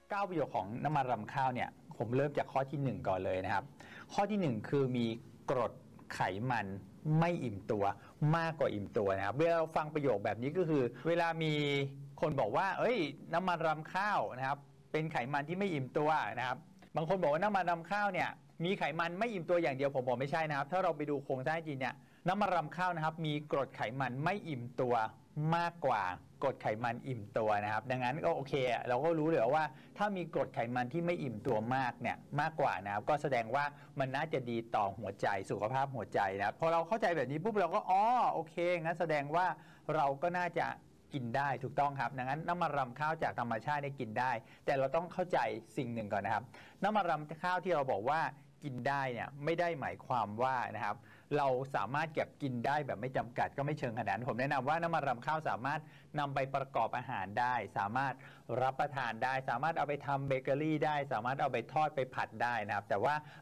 9 ประโยชน์ของน้ำมันรำข้าวเนี่ยผมเริ่มจากข้อที่ 1ก่อนเลยนะครับข้อที่ 1คือมีกรดไขมันไม่อิ่มตัวมากกว่าอิ่มตัวนะครับเวลาเราฟังประโยคแบบนี้ก็คือเวลามีคนบอกว่าเอ้ยน้ำมันรำข้าวนะครับเป็นไขมันที่ไม่อิ่มตัวนะครับบางคนบอกว่าน้ำมันรำข้าวเนี่ยมีไขมันไม่อิ่มตัวอย่างเดียวผมบอกไม่ใช่นะครับถ้าเราไปดูโครงสร้างจริงเนี่ยน้ำมันรำข้าวนะครับมีกรดไขมันไม่อิ่มตัวมากกว่ากรดไขมันอิ่มตัวนะครับดังนั้นก็โอเคเราก็รู้เลยว่าถ้ามีกรดไขมันที่ไม่อิ่มตัวมากเนี่ยมากกว่านะครับก็แสดงว่ามันน่าจะดีต่อหัวใจสุขภาพหัวใจนะครับพอเราเข้าใจแบบนี้ปุ๊บเราก็โอเคงั้นแสดงว่าเราก็น่าจะกินได้ถูกต้องครับดังนั้นน้ำมันรำข้าวจากธรรมชาติได้กินได้แต่เราต้องเข้าใจสิ่งหนึ่งก่อนนะครับน้ำมันรำข้าวที่เราบอกว่ากินได้เนี่ยไม่ได้หมายความว่านะครับเราสามารถเก็บกินได้แบบไม่จำกัดก็ไม่เชิงขนาดนั้นผมแนะนำว่าน้ำมันรำข้าวสามารถนำไปประกอบอาหารได้สามารถรับประทานได้สามารถเอาไปทำเบเกอรี่ได้สามารถเอาไปทอดไปผัดได้นะครับแต่ว่า